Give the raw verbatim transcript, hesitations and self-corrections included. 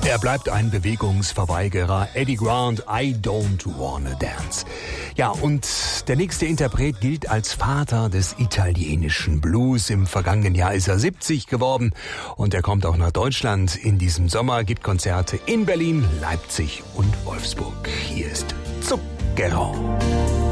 Er bleibt ein Bewegungsverweigerer. Eddie Grant, I Don't Wanna Dance. Ja, und der nächste Interpret gilt als Vater des italienischen Blues. Im vergangenen Jahr ist er siebzig geworden und er kommt auch nach Deutschland in diesem Sommer, gibt Konzerte in Berlin, Leipzig und Wolfsburg. Hier ist Zucchero.